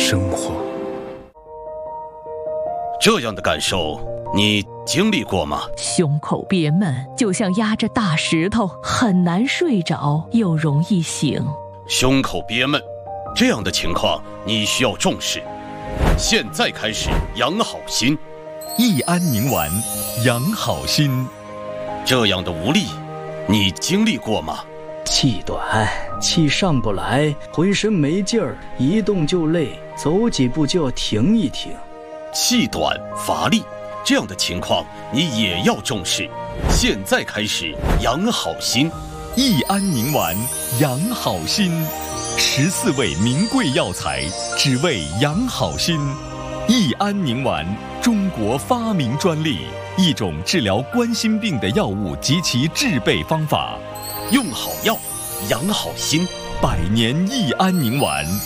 生活。 这样的感受你经历过吗？ 胸口憋闷，就像压着大石头，很难睡着，又容易醒。 胸口憋闷，这样的情况你需要重视。现在开始养好心， 益安宁丸，养好心。 这样的无力，你经历过吗？ 气短，气上不来，浑身没劲儿，一动就累，走几步就要停一停。 气短乏力，这样的情况你也要重视。现在开始养好心， 益安宁丸，养好心。14味名贵药材，只为养好心。益安宁丸，中国发明专利，一种治疗冠心病的药物及其制备方法。 用好药，养好心， 百年益安宁丸。